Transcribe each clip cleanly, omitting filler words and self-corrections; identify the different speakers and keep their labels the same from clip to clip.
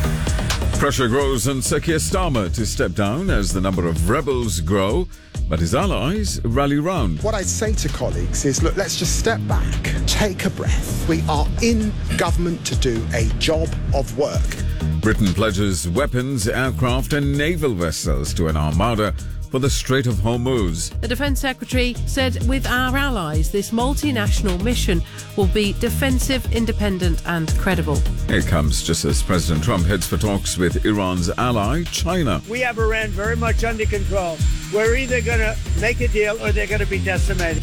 Speaker 1: Pressure grows on Sir Keir Starmer to step down as the number of rebels grow, but his allies rally round.
Speaker 2: What I'd say to colleagues is, look, let's just step back, take a breath. We are in government to do a job of work.
Speaker 1: Britain pledges weapons, aircraft and naval vessels to an armada for the Strait of Hormuz.
Speaker 3: The Defence Secretary said with our allies, this multinational mission will be defensive, independent and credible.
Speaker 1: It comes just as President Trump heads for talks with Iran's ally, China.
Speaker 4: We have Iran very much under control. We're either going to make a deal or they're going to be decimated.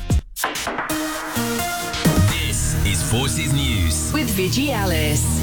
Speaker 5: This is Forces News
Speaker 6: with Vigi Alice.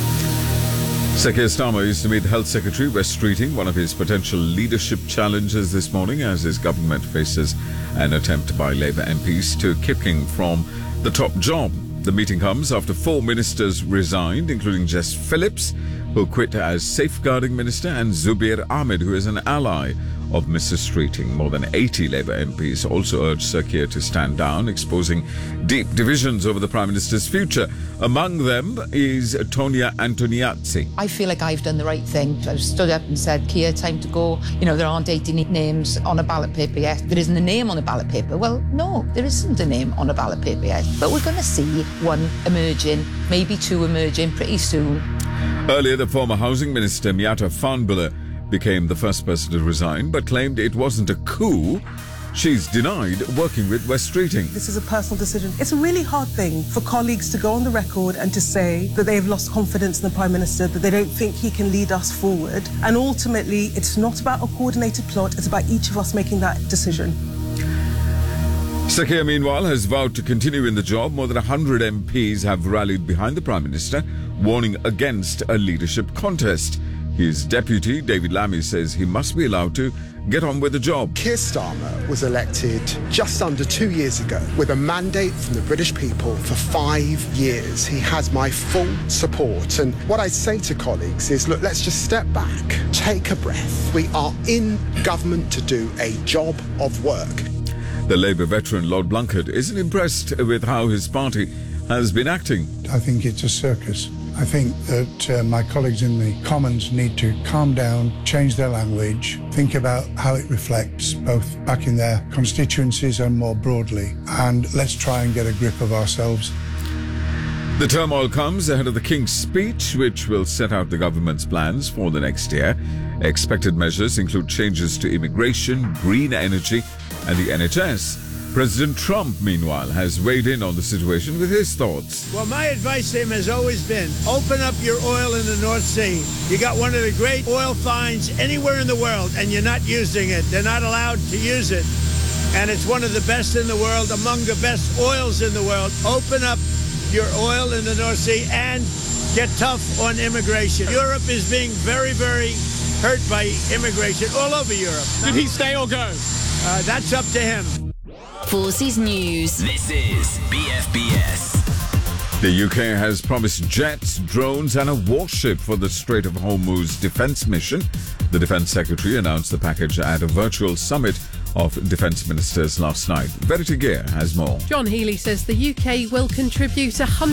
Speaker 1: Sir Keir Starmer used to meet Health Secretary Wes Streeting, one of his potential leadership challenges this morning as his government faces an attempt by Labour MPs to kick him from the top job. The meeting comes after 4 ministers resigned, including Jess Phillips, who quit as Safeguarding Minister, and Zubair Ahmed, who is an ally of Mr. Streeting. More than 80 Labour MPs also urged Sir Keir to stand down, exposing deep divisions over the Prime Minister's future. Among them is Tonia Antoniazzi.
Speaker 7: I feel like I've done the right thing. I've stood up and said, Keir, time to go. You know, there aren't 80 names on a ballot paper yet. There isn't a name on a ballot paper. Well, no, there isn't a name on a ballot paper yet. But we're going to see one emerging, maybe 2 emerging pretty soon.
Speaker 1: Earlier, the former Housing Minister, Miatta Fahnbulleh, became the first person to resign, but claimed it wasn't a coup. She's denied working with Wes Streeting.
Speaker 8: This is a personal decision. It's a really hard thing for colleagues to go on the record and to say that they have lost confidence in the Prime Minister, that they don't think he can lead us forward. And ultimately, it's not about a coordinated plot, it's about each of us making that decision.
Speaker 1: Sir Keir, meanwhile, has vowed to continue in the job. More than 100 MPs have rallied behind the Prime Minister, warning against a leadership contest. His deputy, David Lammy, says he must be allowed to get on with the job.
Speaker 2: Keir Starmer was elected just under 2 years ago with a mandate from the British people for 5 years. He has my full support. And what I say to colleagues is, look, let's just step back, take a breath. We are in government to do a job of work.
Speaker 1: The Labour veteran Lord Blunkett isn't impressed with how his party has been acting.
Speaker 9: I think it's a circus. I think that my colleagues in the Commons need to calm down, change their language, think about how it reflects both back in their constituencies and more broadly, and let's try and get a grip of ourselves.
Speaker 1: The turmoil comes ahead of the King's speech, which will set out the government's plans for the next year. Expected measures include changes to immigration, green energy, and the NHS. President Trump, meanwhile, has weighed in on the situation with his thoughts.
Speaker 4: Well, my advice to him has always been, open up your oil in the North Sea. You got one of the great oil finds anywhere in the world, and you're not using it. They're not allowed to use it. And it's one of the best in the world, among the best oils in the world. Open up your oil in the North Sea and get tough on immigration. Europe is being very, very hurt by immigration all over Europe.
Speaker 10: Did he stay or go?
Speaker 4: That's up to him.
Speaker 6: Forces News.
Speaker 5: This is BFBS.
Speaker 1: The UK has promised jets, drones and a warship for the Strait of Hormuz defence mission. The Defence Secretary announced the package at a virtual summit of defence ministers last night. Verity Gear has more.
Speaker 3: John Healey says the UK will contribute 100